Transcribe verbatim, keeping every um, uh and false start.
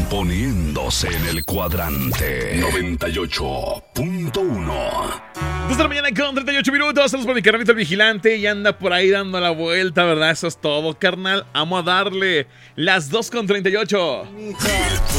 poniéndose en el cuadrante noventa y ocho punto uno. Desde la mañana con treinta y ocho minutos. Saludos para mi carnalito el vigilante. Y anda por ahí dando la vuelta, ¿verdad? Eso es todo, carnal. Amo a darle las dos con treinta y ocho.